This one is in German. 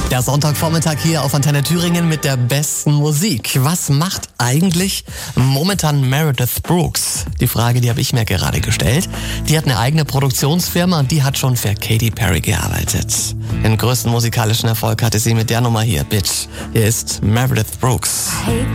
Der Sonntagvormittag hier auf Antenne Thüringen mit der besten Musik. Was macht eigentlich momentan Meredith Brooks? Die Frage, die habe ich mir gerade gestellt. Die hat eine eigene Produktionsfirma und die hat schon für Katy Perry gearbeitet. Den größten musikalischen Erfolg hatte sie mit der Nummer hier, Bitch. Hier ist Meredith Brooks. I hate